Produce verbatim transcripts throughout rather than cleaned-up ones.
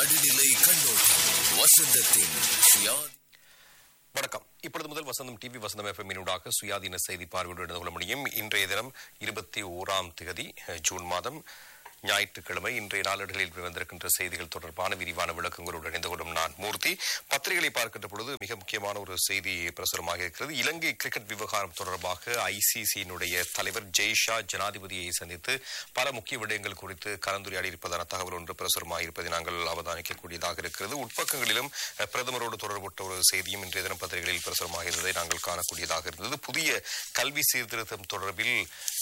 நடுநிலை கண்ணோட்டம் வசந்தத்தின் சுயாதி. வணக்கம். இப்பொழுது முதல் வசந்தம் டிவி வசந்தம் எஃப்எம் ஊடாக சுயாதீன செய்தி பார்வையோடு இணைந்து கொள்ள முடியும். இன்றைய தினம் இருபத்தி ஓராம் தேதி ஜூன் மாதம் ஞாயிற்றுக்கிழமை. இன்றைய நாளேடுகளில் வந்திருக்கின்ற செய்திகள் தொடர்பான விரிவான விளக்கங்களோடு இணைந்து கொள்ளும் நான் மூர்த்தி. பத்திரிகைகளை பார்க்கின்ற பொழுது மிக முக்கியமான ஒரு செய்தி பிரசுரமாக இருக்கிறது. இலங்கை கிரிக்கெட் விவகாரம் தொடர்பாக ஐசிசியினுடைய தலைவர் ஜெய்ஷா ஜனாதிபதியை சந்தித்து பல முக்கிய விடயங்கள் குறித்து கலந்துரையாடி இருப்பதான தகவல் ஒன்று பிரசுரமாக இருப்பதை நாங்கள் அவதானிக்கக்கூடியதாக இருக்கிறது. உட்பக்கங்களிலும் பிரதமரோடு தொடர்புட்ட ஒரு செய்தியும் இன்றைய தினம் பத்திரிகைகளில் பிரசுரமாக இருந்ததை நாங்கள் காணக்கூடியதாக இருந்தது. புதிய கல்வி சீர்திருத்தம் தொடர்பில்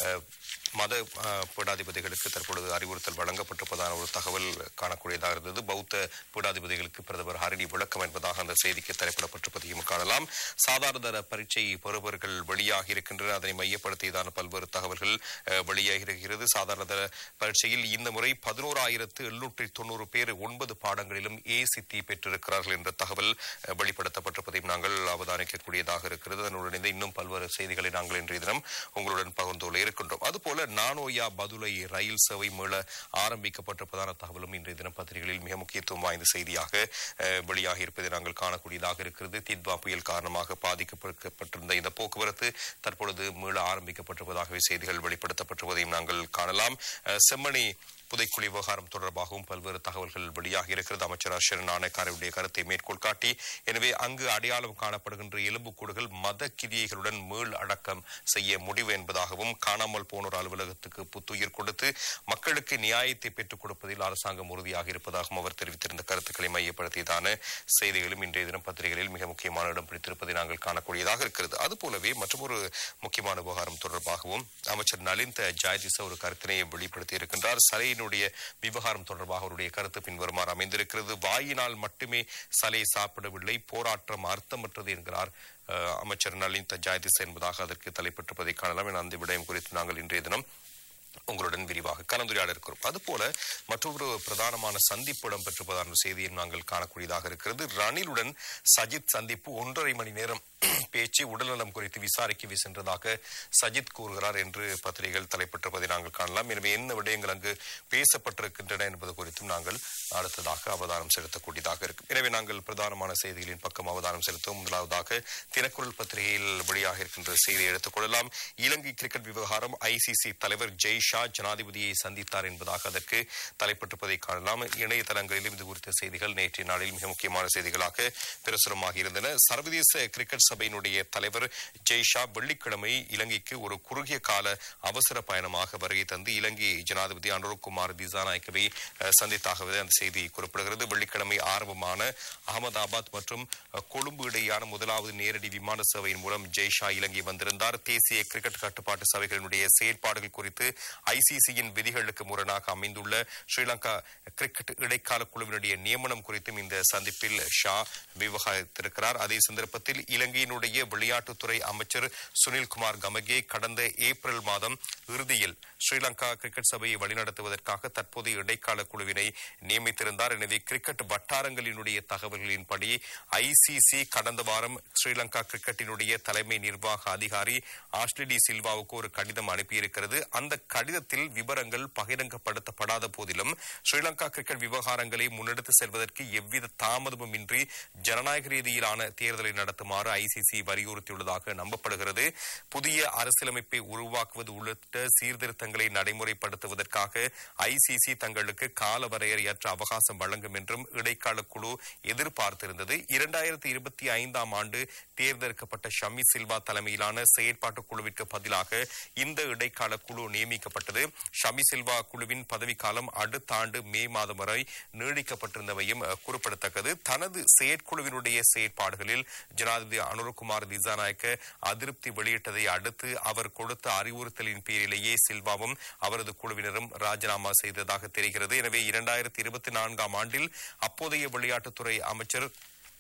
மத பீடாதிபதிகளுக்கு தற்பொழுது அறிவுறுத்தல் வழங்கப்பட்டிருப்பதான ஒரு தகவல் காணக்கூடியதாக இருந்தது. பௌத்த பீடாதிபதிகளுக்கு பிரதமர் ஹரிணி விளக்கம் என்பதாக அந்த செய்திக்கு தலைப்பிடப்பட்டிருப்பதையும் காணலாம். சாதாரண பரீட்சை பெறுபவர்கள் வெளியாகி இருக்கின்றன. அதனை மையப்படுத்தியதான பல்வேறு தகவல்கள் வெளியாகி இருக்கிறது. சாதாரண பரீட்சையில் இந்த முறை பதினோராயிரத்து எழுநூற்றி தொண்ணூறு பேர் ஒன்பது பாடங்களிலும் ஏ சித்தி பெற்றிருக்கிறார்கள் என்ற தகவல் வெளிப்படுத்தப்பட்டிருப்பதையும் நாங்கள் அவதானிக்கக்கூடியதாக இருக்கிறது. அதனுடன் இன்னும் பல்வேறு செய்திகளை நாங்கள் இன்றைய தினம் உங்களுடன் பகிர்ந்து கொள்ள இருக்கின்றோம். அதுபோல நானோயா பதுளை ரயில் சேவை மீள ஆரம்பிக்கப்பட்டிருப்பதான தகவலும் இன்றைய தினம் பத்திரிகைகளில் மிக முக்கியத்துவம் வாய்ந்த செய்தியாக வெளியாகி இருப்பதை நாங்கள் காணக்கூடியதாக இருக்கிறது. தித்வா புயல் காரணமாக பாதிக்கப்பட்டிருந்த இந்த போக்குவரத்து தற்பொழுது மீள ஆரம்பிக்கப்பட்டிருப்பதாகவே செய்திகள் வெளிப்படுத்தப்பட்டிருப்பதையும் நாங்கள் காணலாம். செம்மணி புதைக்குழி விவகாரம் தொடர்பாகவும் பல்வேறு தகவல்கள் வெளியாகி இருக்கிறது. அமைச்சர் அஷர் நாணயக்காரருடைய கருத்தை மேற்கோள் காட்டி, எனவே அங்கு அடையாளம் காணப்படுகின்ற எலும்புக்கூடுகள் மத கிரியைகளுடன் மீள் அடக்கம் செய்ய முடிவு என்பதாகவும், காணாமல் போனோர் அலுவலகத்துக்கு புத்துயிர் கொடுத்து மக்களுக்கு நியாயத்தை பெற்றுக் கொடுப்பதில் அரசாங்கம் உறுதியாக இருப்பதாகவும் அவர் தெரிவித்திருந்த கருத்துக்களை மையப்படுத்தியதான செய்திகளும் இன்றைய தினம் பத்திரிகைகளில் மிக முக்கியமான இடம் பிடித்திருப்பதை நாங்கள் காணக்கூடியதாக இருக்கிறது. அதுபோலவே மற்றொரு முக்கியமான விவகாரம் தொடர்பாகவும் அமைச்சர் நலிந்த ஜாயதிச ஒரு கருத்தினை வெளிப்படுத்தி இருக்கின்றார். சலை விவகாரம் தொடர்பாக அவருடைய கருத்து பின்வருமாறு அமைந்திருக்கிறது. வாயினால் மட்டுமே சலை சாப்பிடவில்லை, போராட்டம் அர்த்தமற்றது என்கிறார் அமைச்சர் நலிந்த ஜாயதிச என்பதாக அதற்கு தலைப்பட்டிருப்பதை காணலாம். என அந்த விடயம் குறித்து நாங்கள் இன்றைய தினம் உங்களுடன் விரிவாக கலந்துரையாட இருக்கிறோம். அதுபோல மற்றொரு பிரதானமான சந்திப்பு இடம்பெற்றிருப்பதான செய்தியும் நாங்கள் காணக்கூடியதாக இருக்கிறது. ரணிலுடன் சஜித் சந்திப்பு ஒன்றரை மணி நேரம் பேச்சு, உடல்நலம் குறித்து விசாரிக்க சென்றதாக சஜித் கூறுகிறார் என்று பத்திரிகைகள் தலைப்பட்டிருப்பதை நாங்கள் காணலாம். எனவே என்ன விடயங்கள் அங்கு பேசப்பட்டிருக்கின்றன என்பது குறித்தும் நாங்கள் அடுத்ததாக அவதானம் செலுத்தக்கூடியதாக இருக்கும். எனவே நாங்கள் பிரதானமான செய்திகளின் பக்கம் அவதானம் செலுத்துவோம். முதலாவதாக தினக்குரல் பத்திரிகையில் வெளியாக இருக்கின்ற செய்தியை எடுத்துக் கொள்ளலாம். இலங்கை கிரிக்கெட் விவகாரம் ஐசிசி தலைவர் ஜெய்ஷா ஜனாதிபதியை சந்தித்தார் என்பதாக அதற்கு தலைப்பட்டிருப்பதை காணலாம். இணையதளங்களிலும் இது குறித்த செய்திகள் நேற்றைய நாளில் மிக முக்கியமான செய்திகளாக பிரசுரமாக இருந்தன. சர்வதேச கிரிக்கெட் சபையினுடைய தலைவர் ஜெய்ஷா வெள்ளிக்கிழமை இலங்கைக்கு ஒரு குறுகிய கால அவசர பயணமாக வருகை தந்து இலங்கை ஜனாதிபதி அனுரகுமார் திசாநாயக்கவை சந்தித்தாகவே அந்த செய்தி குறிப்பிடுகிறது. வெள்ளிக்கிழமை ஆரம்பமான அகமதாபாத் மற்றும் கொழும்பு இடையான முதலாவது நேரடி விமான சேவையின் மூலம் ஜெய்ஷா இலங்கை வந்திருந்தார். தேசிய கிரிக்கெட் கட்டுப்பாட்டு சபைகளினுடைய செயற்பாடுகள் குறித்து ஐசிசியின் விதிகளுக்கு முரணாக அமைந்துள்ள ஸ்ரீலங்கா கிரிக்கெட் இடைக்கால குழுவினுடைய நியமனம் குறித்தும் இந்த சந்திப்பில் ஷா விவகாரித்திருக்கிறார். அதே சந்தர்ப்பத்தில் இலங்கையினுடைய விளையாட்டுத்துறை அமைச்சர் சுனில்குமார் கமகே கடந்த ஏப்ரல் மாதம் இறுதியில் ஸ்ரீலங்கா கிரிக்கெட் சபையை வழிநடத்துவதற்காக தற்போதைய இடைக்கால குழுவினை நியமித்திருந்தார். எனவே கிரிக்கெட் வட்டாரங்களினுடைய தகவல்களின்படி ஐசிசி கடந்த வாரம் ஸ்ரீலங்கா கிரிக்கெட்டினுடைய தலைமை நிர்வாக அதிகாரி ஆஷ்லி டி சில்வாவுக்கு ஒரு கடிதம் அனுப்பியிருக்கிறது. அந்த கடிதத்தில் விவரங்கள் பகிரங்கப்படுத்தப்படாத போதிலும் ஸ்ரீலங்கா கிரிக்கெட் விவகாரங்களை முன்னெடுத்து செல்வதற்கு எவ்வித தாமதமும் இன்றி ஜனநாயக ரீதியிலான தேர்தலை நடத்துமாறு ஐசிசி வலியுறுத்தியுள்ளதாக நம்பப்படுகிறது. புதிய அரசியலமைப்பை உருவாக்குவது உள்ளிட்ட சீர்திருத்தங்களை நடைமுறைப்படுத்துவதற்காக ஐசிசி தங்களுக்கு கால வரையறையற்ற அவகாசம் வழங்கும் என்றும் இடைக்கால குழு எதிர்பார்த்திருந்தது. இரண்டாயிரத்தி இருபத்தி ஐந்தாம் ஆண்டு தேர்ந்தெடுக்கப்பட்ட ஷமி சில்வா தலைமையிலான செயற்பாட்டு குழுவிற்கு பதிலாக இந்த இடைக்கால குழு நியமிக்கப்பட்டது. ஷமி சில்வா குழுவின் பதவிக்காலம் அடுத்த ஆண்டு மே மாதம் வரை நீடிக்கப்பட்டிருந்தவையும் குறிப்பிடத்தக்கது. தனது செயற்குழுவினுடைய செயற்பாடுகளில் ஜனாதிபதி அனுரகுமார் திசாநாயக்க அதிருப்தி வெளியிட்டதை அடுத்து அவர் கொடுத்த அறிவுறுத்தலின் பேரிலேயே சில்வாவும் அவரது குழுவினரும் ராஜினாமா செய்ததாக தெரிகிறது. எனவே இரண்டாயிரத்தி இருபத்தி நான்காம் ஆண்டில் அப்போதைய விளையாட்டுத்துறை அமைச்சர்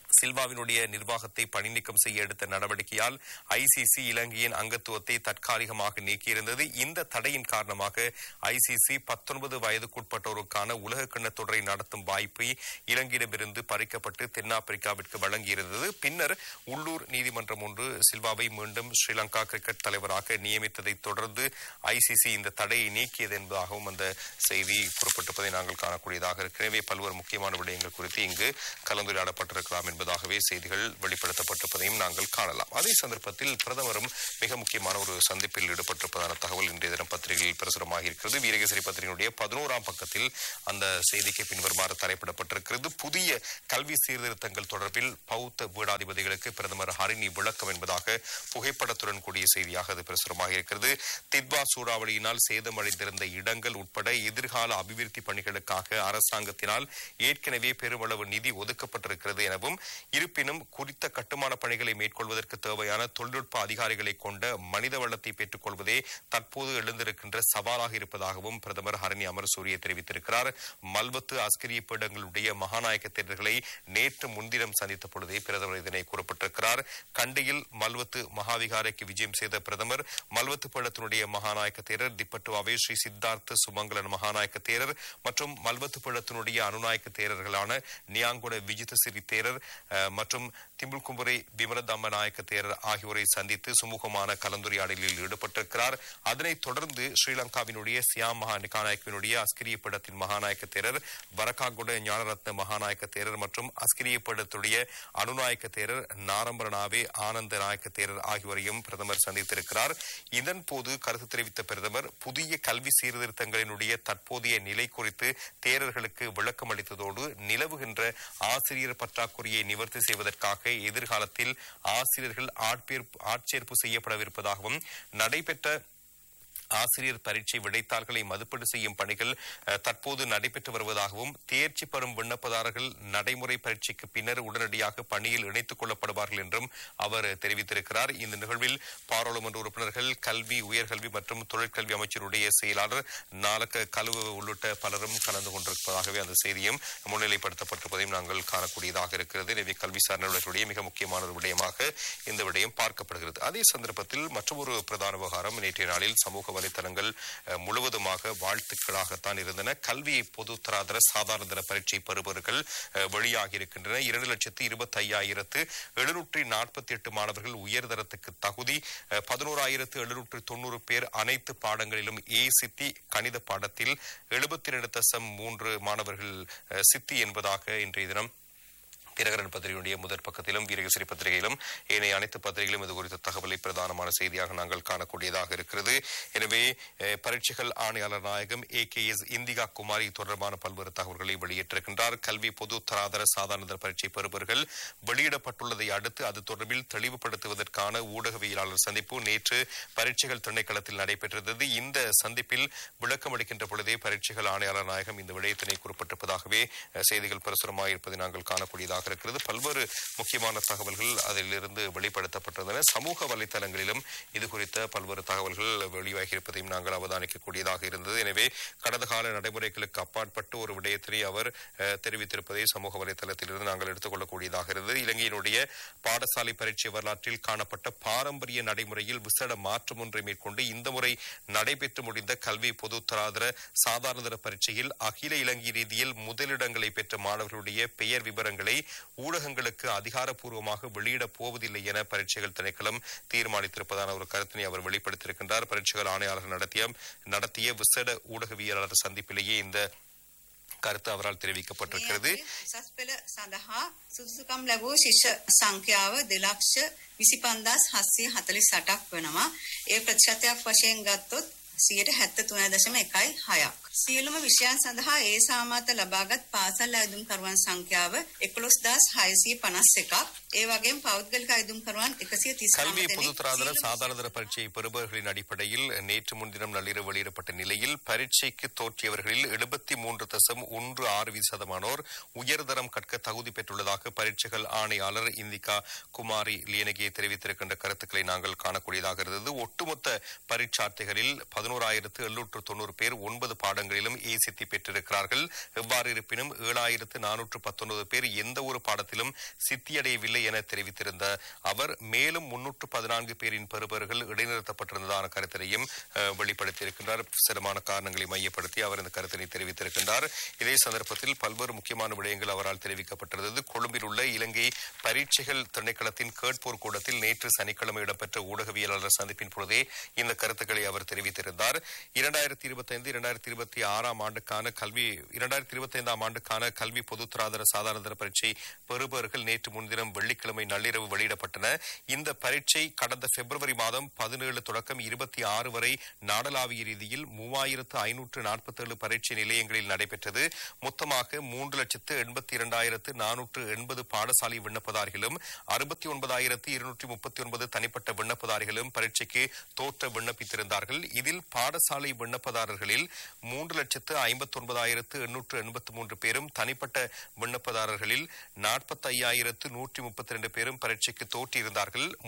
சில்வாவினுடைய நிர்வாகத்தை பணி நீக்கம் செய்ய எடுத்த நடவடிக்கையால் ஐசிசி இலங்கையின் அங்கத்துவத்தை தற்காலிகமாக நீக்கியிருந்தது. இந்த தடையின் காரணமாக ஐசிசி பத்தொன்பது வயதுக்குட்பட்டோருக்கான உலக கிண்ண தொடரை நடத்தும் வாய்ப்பை இலங்கையிடமிருந்து பறிக்கப்பட்டு தென்னாப்பிரிக்காவிற்கு வழங்கியிருந்தது. பின்னர் உள்ளூர் நீதிமன்றம் ஒன்று சில்வாவை மீண்டும் ஸ்ரீலங்கா கிரிக்கெட் தலைவராக நியமித்ததை தொடர்ந்து ஐசிசி இந்த தடையை நீக்கியது என்பதாகவும் அந்த செய்தி குறிப்பிட்டிருப்பதை நாங்கள் காணக்கூடியதாக இருக்கிறது. பல்வேறு முக்கியமான விடயங்கள் குறித்து இங்கு கலந்துரையாடப்பட்டிருக்கலாம் என்பதாகவே செய்திகள் வெளிப்படுத்தப்பட்டிருப்பதையும் நாங்கள் காணலாம். அதே சந்தர்ப்பத்தில் பிரதமரும் மிக முக்கியமான ஒரு சந்திப்பில் ஈடுபட்டிருப்பதான தகவல் இன்றைய தினம் பத்திரிகையில் பிரசுரமாக இருக்கிறது. வீரகேசரி பத்திரிகையுடைய பதினோராம் பக்கத்தில் அந்த செய்திக்கு பின்வருமாறு தலைப்பிடப்பட்டிருக்கிறது. புதிய கல்வி சீர்திருத்தங்கள் தொடர்பில் பௌத்த பீடாதிபதிகளுக்கு பிரதமர் ஹரிணி விளக்கம் என்பதாக புகைப்படத்துடன் கூடிய செய்தியாக அது பிரசுரமாக இருக்கிறது. தித்வா சூறாவளியினால் சேதமடைந்திருந்த இடங்கள் உட்பட எதிர்கால அபிவிருத்தி பணிகளுக்காக அரசாங்கத்தினால் ஏற்கனவே பெருமளவு நிதி ஒதுக்கப்பட்டிருக்கிறது எனவும், இருப்பினும் குறித்த கட்டுமான பணிகளை மேற்கொள்வதற்கு தேவையான தொழில்நுட்ப அதிகாரிகளை கொண்ட மனித வளத்தை பெற்றுக் கொள்வதே தற்போது எழுந்திருக்கின்ற சவாலாக இருப்பதாகவும் பிரதமர் ஹரணி அமரசூரிய தெரிவித்திருக்கிறார். மல்வத்து அஸ்கரிய பீடங்களுடைய மகாநாயக்க தேரர்களை நேற்று முன்தினம் சந்தித்த பொழுதே பிரதமர் இதனை குறிப்பிட்டிருக்கிறார். கண்டியில் மல்வத்து மகாவிகாரைக்கு விஜயம் செய்த பிரதமர் மல்வத்து பீடத்தினுடைய மகாநாயக்க தேரர் திப்பட்டுவாவே ஸ்ரீ சித்தார்த்த சுமங்கலன் மகாநாயக்க தேரர் மற்றும் மல்வத்து பீடத்தினுடைய அனுநாயக்க தேரர்களான நியாங்குட விஜிதசிறி தேரர் மற்றும் திம்புல்கும்புரை விமலதம்ம நாயக்க தேரர் ஆகியோரை சந்தித்து சுமூகமான கலந்துரையாடலில் ஈடுபட்டிருக்கிறார். அதனைத் தொடர்ந்து ஸ்ரீலங்காவினுடைய சியாம் மகாநாயக்கவினுடைய அஸ்கிரிய பீடத்தின் மகாநாயக்க தேரர், வரக்காகுட ஞானரத்ன மகாநாயக்க தேரர் மற்றும் அஸ்கிரிய பீடத்துடைய அனுநாயக்க தேரர் நாரம்பரனாவே ஆனந்த நாயக்க தேரர் ஆகியோரையும் பிரதமர் சந்தித்திருக்கிறார். இதன் போது கருத்து தெரிவித்த பிரதமர் புதிய கல்வி சீர்திருத்தங்களினுடைய தற்போதைய நிலை குறித்து தேரர்களுக்கு விளக்கம் அளித்ததோடு நிலவுகின்ற ஆசிரியர் பற்றாக்குறையை நிவர்த்தி செய்வதற்காக எதிர்காலத்தில் ஆசிரியர்கள் ஆட்சேர்ப்பு செய்யப்படவிருப்பதாகவும், நடைபெற்ற ஆசிரியர் பரீட்சை விடைத்தாள்களை மதிப்பீடு செய்யும் பணிகள் தற்போது நடைபெற்று வருவதாகவும், தேர்ச்சி பெறும் விண்ணப்பதாரர்கள் நடைமுறை பரீட்சைக்கு பின்னர் உடனடியாக பணியில் இணைத்துக் கொள்ளப்படுவார்கள் என்றும் அவர் தெரிவித்திருக்கிறார். இந்த நிகழ்வில் பாராளுமன்ற உறுப்பினர்கள், கல்வி, உயர்கல்வி மற்றும் தொழிற்கல்வி அமைச்சருடைய செயலாளர் நாலக்க கழுவு உள்ளிட்ட பலரும் கலந்து கொண்டிருப்பதாகவே அந்த செய்தியும் முன்னிலைப்படுத்தப்பட்டிருப்பதையும் நாங்கள் காணக்கூடியதாக இருக்கிறது. எனவே கல்விசார் நிறுவனங்களுடைய மிக முக்கியமான ஒரு விடயமாக இந்த விடயம் பார்க்கப்படுகிறது. அதே சந்தர்ப்பத்தில் மற்றொரு பிரதான விவகாரம் நேற்றைய நாளில் சமூக வலைத்தளங்கள் முழுவதுமாக வாழ்த்துக்களாகத்தான் இருந்தன. கல்வி பொது தராதர சாதாரண பரீட்சை பெறுபவர்கள் வெளியாகி இருக்கின்றன. இரண்டு லட்சத்து இருபத்தி ஐயாயிரத்து எழுநூற்றி நாற்பத்தி எட்டு மாணவர்கள் உயர்தரத்துக்கு தகுதி, பதினோராயிரத்து எழுநூற்று தொண்ணூறு பேர் அனைத்து பாடங்களிலும் ஏ சித்தி, கணித பாடத்தில் எழுபத்தி இரண்டு தசம் மூன்று மாணவர்கள் சித்தி என்பதாக இன்றைய தினம் தினகரன் பத்திரிகையுடைய முதற் பக்கத்திலும் வீரகேசரி பத்திரிகையிலும் ஏனைய அனைத்து பத்திரிகைகளும் இது குறித்த தகவலை பிரதானமான செய்தியாக நாங்கள் காணக்கூடியதாக இருக்கிறது. எனவே பரீட்சைகள் ஆணையாளர் நாயகம் ஏ கே எஸ் இந்திகா குமாரி தொடர்பான பல்வேறு தகவல்களை வெளியிட்டிருக்கின்றார். கல்வி பொது தராதர சாதாரண பரீட்சை பெறுபவர்கள் வெளியிடப்பட்டுள்ளதை அடுத்து அது தொடர்பில் தெளிவுபடுத்துவதற்கான ஊடகவியலாளர் சந்திப்பு நேற்று பரீட்சைகள் திணைக்களத்தில் நடைபெற்றிருந்தது. இந்த சந்திப்பில் விளக்கம் அளிக்கின்ற பொழுதே பரீட்சைகள் ஆணையாளர் நாயகம் இந்த விடயத்தினை குறிப்பிட்டிருப்பதாகவே செய்திகள் பிரசுரமாக இருப்பதை நாங்கள் காணக்கூடியதாக இருக்கிறது. பல்வேறு முக்கியமான தகவல்கள் அதிலிருந்து வெளிப்படுத்தப்பட்டிருந்தன. சமூக வலைதளங்களிலும் இது குறித்த பல்வேறு தகவல்கள் வெளியாகி இருப்பதையும் நாங்கள் அவதானிக்கக்கூடியதாக இருந்தது. எனவே கடந்த கால நடைமுறைகளுக்கு அப்பாற்பட்டு ஒரு விடயத்தினை அவர் தெரிவித்திருப்பதை சமூக வலைதளத்திலிருந்து நாங்கள் எடுத்துக் கொள்ளக்கூடியதாக இருந்தது. இலங்கையினுடைய பாடசாலை பரீட்சை வரலாற்றில் காணப்பட்ட பாரம்பரிய நடைமுறையில் விசேட மாற்றம் ஒன்றை மேற்கொண்டு இந்த முறை நடைபெற்று முடிந்த கல்வி பொது தராதர சாதாரண பரீட்சையில் அகில இலங்கை ரீதியில் முதலிடங்களை பெற்ற மாணவர்களுடைய பெயர் விவரங்களை ஊடகங்களுக்கு அதிகாரப்பூர்வமாக வெளியிடப் போவதில்லை என பரீட்சைகள் திணைக்களம் தீர்மானித்திருப்பதான ஒரு கருத்தினை அவர் வெளிப்படுத்தியிருக்கின்றார். பரீட்சைகள் ஆணையாளர் நடத்திய நடத்திய விசேட ஊடகவியலாளர் சந்திப்பிலேயே இந்த කරුත අවරල් தெரிவிக்கப்பட்டிருக்கிறது. උසස් පෙළ සඳහා සුදුසුකම් ලැබූ ශිෂ්‍ය සංඛ්‍යාව දෙලක්ෂ විසි පන්දාස් හත්සිය හතළිස් අටක් වෙනවා. ඒ ප්‍රතිශතයක් වශයෙන් ගත්තොත් සියයට හැත්තෑ තුන දශම එකයි හයක්. සියලුම විෂයන් සඳහා ඒ සාමාත ලබාගත් පාසල් අයදුම්කරුවන් සංඛ්‍යාව එකොළොස් හදාස් හයසිය පනස් එකක්. ඒ වගේම පෞද්ගලික අයදුම්කරුවන් එකසිය තිස් கல்வி பொதுத்தராதர சாதாரண பரீட்சை பெறுபவர்களின் அடிப்படையில் நேற்று முன்தினம் நள்ளிரவு வெளியிடப்பட்ட நிலையில் பரீட்சைக்கு தோற்றியவர்களில் எழுபத்தி மூன்று தசம் ஒன்று ஆறு வீதமானோர் உயர்தரம் கற்க தகுதி பெற்றுள்ளதாக பரீட்சைகள் ஆணையாளர் இந்திகா குமாரி லியனகே தெரிவித்திருக்கின்ற கருத்துக்களை நாங்கள் காணக்கூடியதாக இருந்தது. ஒட்டுமொத்த பரீட்சார்த்திகளில் பதினோராயிரத்து எழுநூற்று தொண்ணூறு பேர் ஒன்பது பாடங்கள் பாடங்களிலும் ஏ சித்தி பெற்றிருக்கிறார்கள். எவ்வாறு இருப்பினும் ஏழாயிரத்து நானூற்று பத்தொன்பது பேர் எந்த ஒரு பாடத்திலும் சித்தியடையவில்லை என தெரிவித்திருந்த அவர் மேலும் முன்னூற்று பதினான்கு பேரின் பெறுபவர்கள் இடைநிறுத்தப்பட்டிருந்ததான கருத்தினையும் வெளிப்படுத்தியிருக்கின்றார். சிரமமான காரணங்களை மையப்படுத்தி அவர் இந்த கருத்தினை தெரிவித்திருக்கின்றார். இதே சந்தர்ப்பத்தில் பல்வேறு முக்கியமான விடயங்கள் அவரால் தெரிவிக்கப்பட்டிருந்தது. கொழும்பில் உள்ள இலங்கை பரீட்சைகள் திணைக்களத்தின் கேட்போர் கூடத்தில் நேற்று சனிக்கிழமை இடம்பெற்ற ஊடகவியலாளர் சந்திப்பின் பொழுதே இந்த கருத்துக்களை அவர் தெரிவித்திருந்தார். இரண்டாயிரத்தி இருபத்தி ஐந்து இரண்டாயிரத்தி இருபத்தி ஆறாம் ஆண்டுக்கான கல்வி இரண்டாயிரத்தி இருபத்தி ஐந்தாம் ஆண்டுக்கான கல்வி பொதுத்தராதர சாதாரண பரீட்சை பெறுபவர்கள் நேற்று முன்தினம் வெள்ளிக்கிழமை நள்ளிரவு வெளியிடப்பட்டன. இந்த பரீட்சை கடந்த பிப்ரவரி மாதம் பதினேழு தொடக்கம் இருபத்தி ஆறு வரை நாடளாவிய ரீதியில் மூவாயிரத்து ஐநூற்று நாற்பத்தி ஏழு பரீட்சை நிலையங்களில் நடைபெற்றது. மொத்தமாக மூன்று லட்சத்து எண்பத்தி இரண்டாயிரத்து நானூற்று எண்பது பாடசாலை விண்ணப்பதாரிகளும் அறுபத்தி ஒன்பதாயிரத்து இருநூற்றி முப்பத்தி ஒன்பது தனிப்பட்ட விண்ணப்பதாரிகளும் பரீட்சைக்கு தோற்ற விண்ணப்பித்திருந்தார்கள். இதில் பாடசாலை விண்ணப்பதாரர்களில் மூன்று லட்சத்து ஐம்பத்தி ஒன்பதாயிரத்து எண்ணூற்று எண்பத்தி மூன்று பேரும் தனிப்பட்ட விண்ணப்பதாரர்களில் நாற்பத்தி ஐயாயிரத்து நூற்றி முப்பத்தி இரண்டு பேரும் பரீட்சைக்கு தோற்றியிருந்தார்கள்.